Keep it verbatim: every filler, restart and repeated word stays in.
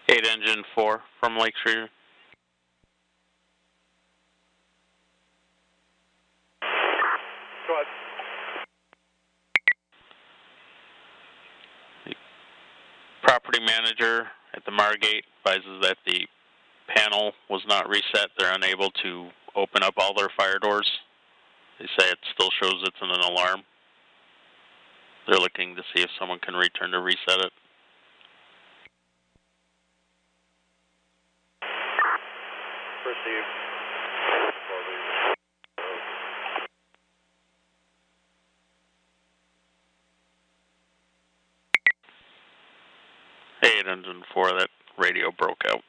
eight engine four from Lake Streeter. Go ahead. The property manager at the Margate advises that the panel was not reset. They're unable to open up all their fire doors. They say it still shows it's in an alarm. They're looking to see if someone can return to reset it. Proceed. eight engine four, that radio broke out.